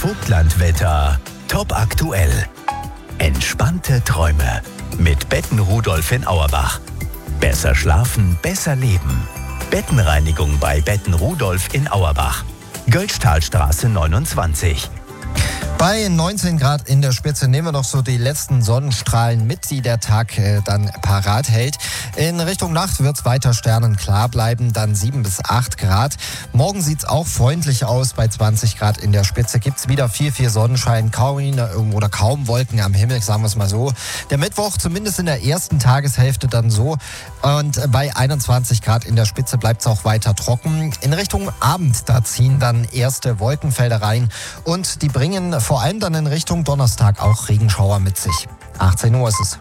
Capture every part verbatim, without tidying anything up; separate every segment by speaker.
Speaker 1: Vogtlandwetter top aktuell. Entspannte Träume mit Betten Rudolf in Auerbach. Besser schlafen, besser leben. Bettenreinigung bei Betten Rudolf in Auerbach. Götztalstraße neunundzwanzig.
Speaker 2: Bei neunzehn Grad in der Spitze nehmen wir noch so die letzten Sonnenstrahlen mit, die der Tag äh, dann parat hält. In Richtung Nacht wird es weiter sternenklar bleiben, dann sieben bis acht Grad. Morgen sieht es auch freundlich aus, bei zwanzig Grad in der Spitze gibt es wieder viel, viel Sonnenschein, kaum oder kaum Wolken am Himmel, sagen wir es mal so. Der Mittwoch zumindest in der ersten Tageshälfte dann so und bei einundzwanzig Grad in der Spitze bleibt es auch weiter trocken. In Richtung Abend, da ziehen dann erste Wolkenfelder rein und die bringen vor allem dann in Richtung Donnerstag auch Regenschauer mit sich. achtzehn Uhr ist es.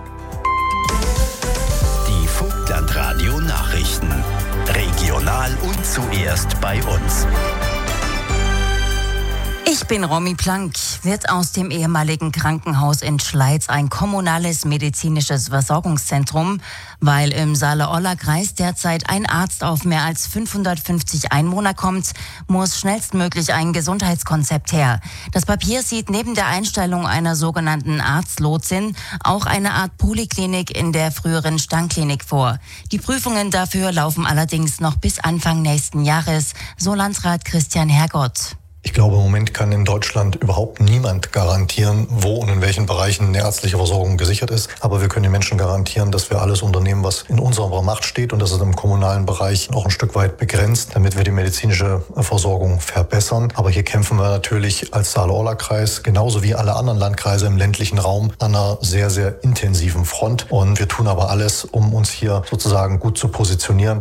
Speaker 1: Die Vogtlandradio Nachrichten. Regional und zuerst bei uns.
Speaker 3: Ich bin Romy Plank. Wird aus dem ehemaligen Krankenhaus in Schleiz ein kommunales medizinisches Versorgungszentrum, weil im Saale-Orla-Kreis derzeit ein Arzt auf mehr als fünfhundertfünfzig Einwohner kommt, muss schnellstmöglich ein Gesundheitskonzept her. Das Papier sieht neben der Einstellung einer sogenannten Arztlotsin auch eine Art Poliklinik in der früheren Stangklinik vor. Die Prüfungen dafür laufen allerdings noch bis Anfang nächsten Jahres, so Landrat Christian Hergott.
Speaker 4: Ich glaube, im Moment kann in Deutschland überhaupt niemand garantieren, wo und in welchen Bereichen eine ärztliche Versorgung gesichert ist. Aber wir können den Menschen garantieren, dass wir alles unternehmen, was in unserer Macht steht. Und das ist im kommunalen Bereich auch ein Stück weit begrenzt, damit wir die medizinische Versorgung verbessern. Aber hier kämpfen wir natürlich als Saale-Orla-Kreis, genauso wie alle anderen Landkreise im ländlichen Raum, an einer sehr, sehr intensiven Front. Und wir tun aber alles, um uns hier sozusagen gut zu positionieren.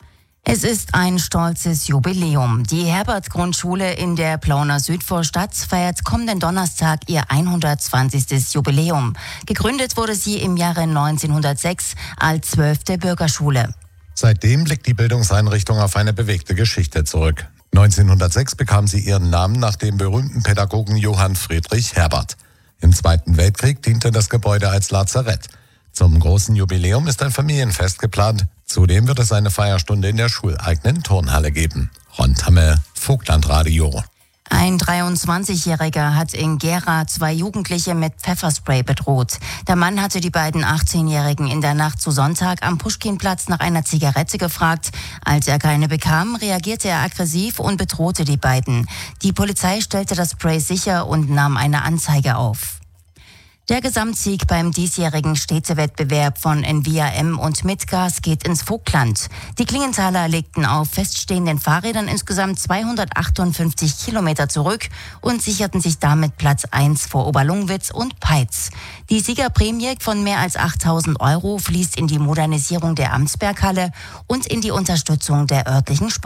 Speaker 3: Es ist ein stolzes Jubiläum. Die Herbert-Grundschule in der Plauner Südvorstadt feiert kommenden Donnerstag ihr hundertzwanzigstes Jubiläum. Gegründet wurde sie im Jahre neunzehnhundertsechs als zwölfte Bürgerschule.
Speaker 5: Seitdem blickt die Bildungseinrichtung auf eine bewegte Geschichte zurück. neunzehnhundertsechs bekam sie ihren Namen nach dem berühmten Pädagogen Johann Friedrich Herbert. Im Zweiten Weltkrieg diente das Gebäude als Lazarett. Zum großen Jubiläum ist ein Familienfest geplant. Zudem wird es eine Feierstunde in der schuleigenen Turnhalle geben. Ron Tamme, Vogtlandradio.
Speaker 3: Ein dreiundzwanzigjähriger hat in Gera zwei Jugendliche mit Pfefferspray bedroht. Der Mann hatte die beiden achtzehnjährigen in der Nacht zu Sonntag am Puschkinplatz nach einer Zigarette gefragt. Als er keine bekam, reagierte er aggressiv und bedrohte die beiden. Die Polizei stellte das Spray sicher und nahm eine Anzeige auf. Der Gesamtsieg beim diesjährigen Städtewettbewerb von Envia M und Mitgas geht ins Vogtland. Die Klingenthaler legten auf feststehenden Fahrrädern insgesamt zweihundertachtundfünfzig Kilometer zurück und sicherten sich damit Platz eins vor Oberlungwitz und Peitz. Die Siegerprämie von mehr als achttausend Euro fließt in die Modernisierung der Amtsberghalle und in die Unterstützung der örtlichen Sport.